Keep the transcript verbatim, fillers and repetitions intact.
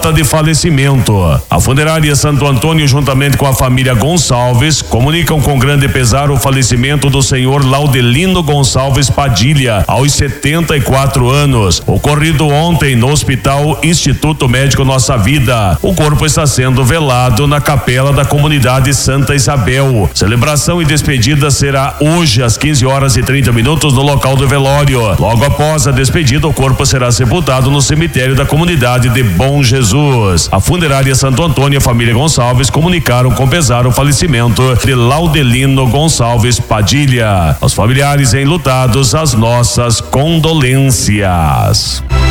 nota de falecimento. A funerária Santo Antônio, juntamente com a família Gonçalves, comunicam com grande pesar o falecimento do senhor Laudelino Gonçalves Padilha, aos setenta e quatro anos, ocorrido ontem no Hospital Instituto Médico Nossa Vida. O corpo está sendo velado na capela da comunidade Santa Isabel. Celebração e despedida será hoje às quinze horas e trinta minutos no local do velório. Logo após a despedida, o corpo será sepultado no cemitério da comunidade de Bom Jesus. A funerária Santo Antônio e a família Gonçalves comunicaram com pesar o falecimento de Laudelino Gonçalves Padilha. Aos familiares enlutados, as nossas condolências.